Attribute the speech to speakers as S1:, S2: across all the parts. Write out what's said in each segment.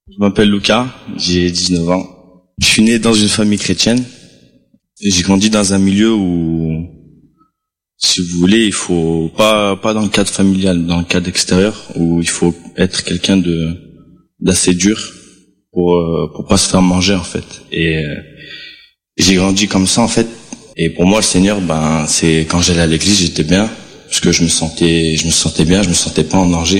S1: Je m'appelle Lucas, j'ai 19 ans. Je suis né dans une famille chrétienne. Et j'ai grandi dans un milieu où, si vous voulez, il faut pas dans le cadre familial, dans le cadre extérieur, où il faut être quelqu'un d'assez dur pour pas se faire manger, en fait. Et j'ai grandi comme ça, en fait. Et pour moi, le Seigneur, c'est quand j'allais à l'église, j'étais bien, parce que je me sentais bien, je me sentais pas en danger.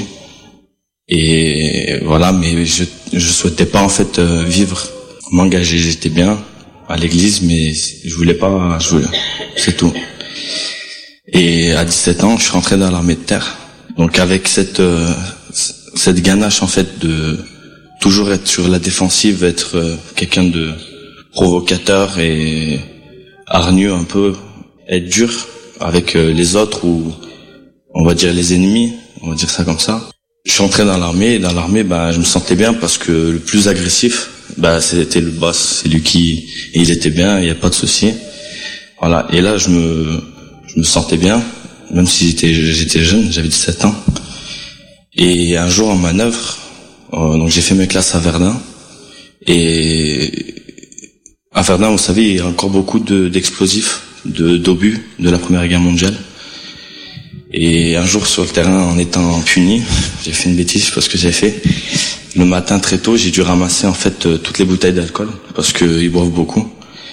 S1: Et voilà, mais je souhaitais pas, en fait, vivre, m'engager. J'étais bien à l'église, mais je voulais, c'est tout. Et à 17 ans, je suis rentré dans l'armée de terre. Donc avec cette ganache, en fait, de toujours être sur la défensive, être quelqu'un de provocateur et hargneux un peu, être dur avec les autres ou on va dire les ennemis, on va dire ça comme ça. Je suis entré dans l'armée et dans l'armée, je me sentais bien parce que le plus agressif, c'était le boss, c'est lui il était bien, il n'y a pas de souci. Voilà. Et là, je me sentais bien, même si j'étais jeune, j'avais 17 ans. Et un jour en manœuvre, donc j'ai fait mes classes à Verdun. Et à Verdun, vous savez, il y a encore beaucoup d'explosifs, d'obus de la Première Guerre mondiale. Et un jour sur le terrain, en étant puni, j'ai fait une bêtise, je sais pas ce que j'ai fait. Le matin très tôt, j'ai dû ramasser en fait toutes les bouteilles d'alcool parce qu'ils boivent beaucoup.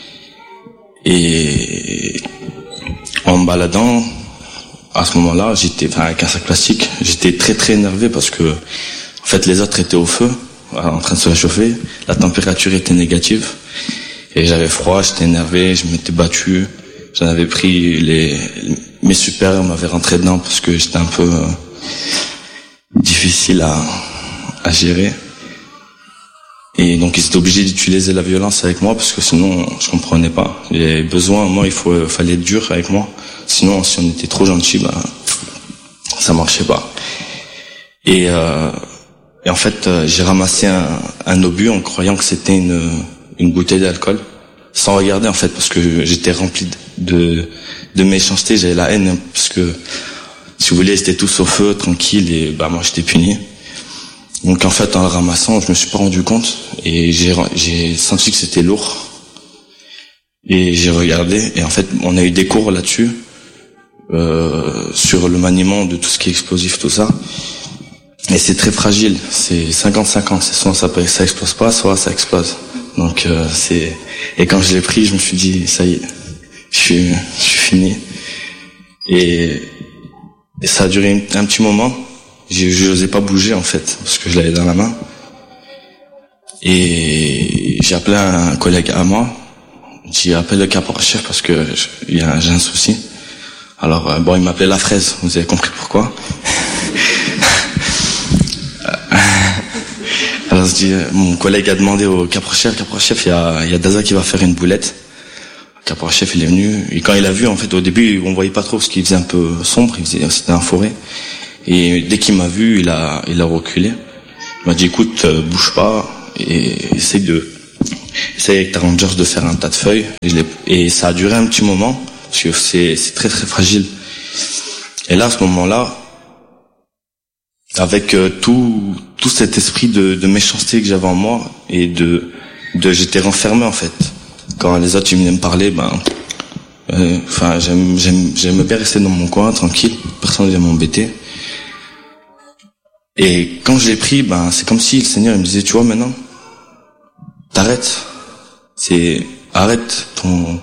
S1: Et en me baladant, à ce moment-là, avec un sac plastique, j'étais très très énervé parce que en fait les autres étaient au feu, en train de se réchauffer, la température était négative et j'avais froid, j'étais énervé, je m'étais battu, j'en avais pris mes supérieurs m'avaient rentré dedans parce que j'étais un peu difficile à gérer. Et donc ils étaient obligés d'utiliser la violence avec moi parce que sinon je comprenais pas. J'avais besoin, moi fallait être dur avec moi. Sinon si on était trop gentil, ça marchait pas. Et en fait j'ai ramassé un obus en croyant que c'était une bouteille d'alcool, sans regarder en fait parce que j'étais rempli de méchanceté, j'avais la haine parce que si vous voulez, c'était tous au feu, tranquille et moi j'étais puni. Donc en fait, en le ramassant, je me suis pas rendu compte et j'ai senti que c'était lourd. Et j'ai regardé et en fait, on a eu des cours là-dessus sur le maniement de tout ce qui est explosif, tout ça. Et c'est très fragile, c'est 50-50, c'est soit ça explose pas, soit ça explose. Donc et quand je l'ai pris, je me suis dit ça y est, je suis fini. Et ça a duré un petit moment. Je n'osais pas bouger en fait parce que je l'avais dans la main. Et j'ai appelé un collègue à moi. J'ai appelé le caporal-chef parce que j'ai un souci. Alors il m'appelait la fraise. Vous avez compris pourquoi. Alors mon collègue a demandé au caporal-chef, il y a Daza qui va faire une boulette. Le caporal-chef il est venu et quand il a vu en fait au début on voyait pas trop parce qu'il faisait un peu sombre, c'était en forêt. Et dès qu'il m'a vu, il a reculé. Il m'a dit écoute, bouge pas et essaye avec ta Rangers de faire un tas de feuilles. Et ça a duré un petit moment parce que c'est très très fragile. Et là à ce moment-là, avec tout cet esprit de méchanceté que j'avais en moi et j'étais renfermé en fait. Quand les autres ils venaient me parler, j'aimais bien rester dans mon coin tranquille, personne ne vient m'embêter. Et quand je l'ai pris, c'est comme si le Seigneur il me disait, tu vois maintenant, t'arrêtes. Arrête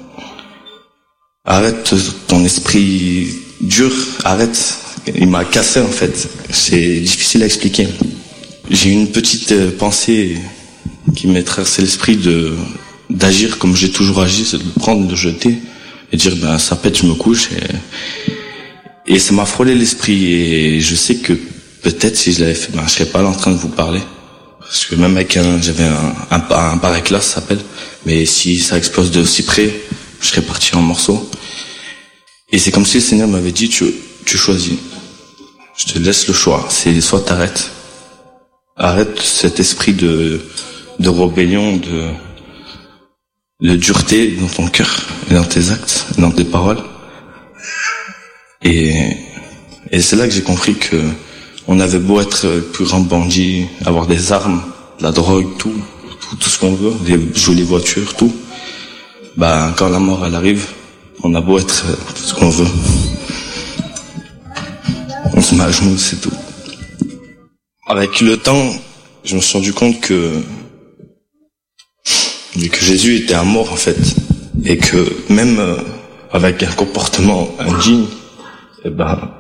S1: ton esprit dur, arrête. Il m'a cassé en fait. C'est difficile à expliquer. J'ai une petite pensée qui m'est traversé l'esprit d'agir comme j'ai toujours agi, c'est de le prendre, de le jeter et dire ça pète, je me couche et ça m'a frôlé l'esprit et je sais que peut-être si je l'avais fait, je serais pas là en train de vous parler. Parce que même j'avais un bar à classe, ça s'appelle. Mais si ça explose de si près, je serais parti en morceaux. Et c'est comme si le Seigneur m'avait dit, tu choisis. Je te laisse le choix. C'est soit t'arrêtes. Arrête cet esprit de rébellion, de dureté dans ton cœur, et dans tes actes, et dans tes paroles. Et c'est là que j'ai compris que on avait beau être le plus grand bandit, avoir des armes, la drogue, tout ce qu'on veut, les jolies voitures, tout. Bah, quand la mort elle arrive, on a beau être tout ce qu'on veut, on se met à genoux, c'est tout. Avec le temps, je me suis rendu compte que Jésus était un mort en fait, et que même avec un comportement indigne, eh ben,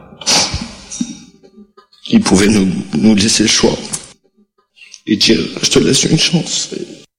S1: il pouvait nous laisser le choix et dire je te laisse une chance.